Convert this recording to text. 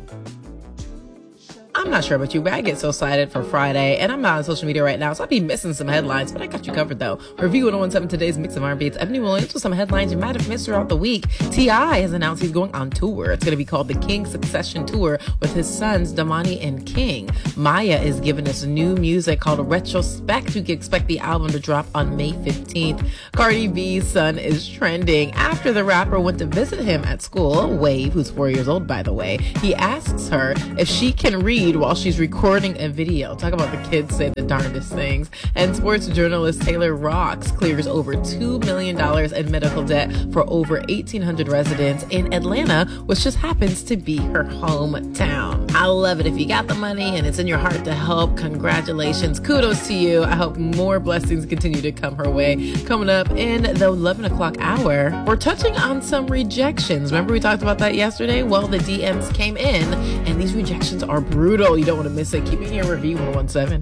I'm not sure about you, but I get so excited for Friday, and I'm not on social media right now, so I'll be missing some headlines, but I got you covered, though. Review 1017 today's mix of R&B. It's Ebony Williams with some headlines you might have missed throughout the week. T.I. has announced he's going on tour. It's going to be called the King Succession Tour with his sons, Damani and King. Maya is giving us new music called Retrospect. You can expect the album to drop on May 15th. Cardi B's son is trending after the rapper went to visit him at school. Wave, who's 4 years old, by the way, he asks her if she can read while she's recording a video. Talk about the kids say the darndest things. And sports journalist Taylor Rocks clears over $2 million in medical debt for over 1,800 residents in Atlanta, which just happens to be her hometown. I love it. If you got the money and it's in your heart to help, congratulations. Kudos to you. I hope more blessings continue to come her way. Coming up in the 11 o'clock hour, we're touching on some rejections. Remember we talked about that yesterday? Well, the DMs came in, and these rejections are brutal. You don't want to miss it. Keep it in your review 117.